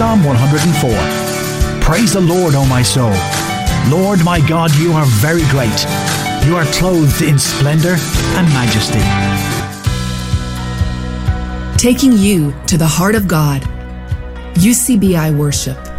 Psalm 104. Praise the Lord, O my soul. Lord my God, you are very great. You are clothed in splendor and majesty. Taking you to the heart of God. UCBI Worship.